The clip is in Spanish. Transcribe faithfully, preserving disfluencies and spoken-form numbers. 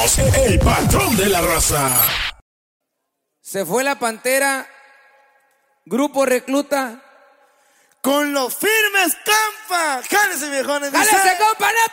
somos el patrón de la raza. Se fue la Pantera, Grupo Recluta. Con los firmes, compa. Jálese, viejones. ¡Jálese, compa, no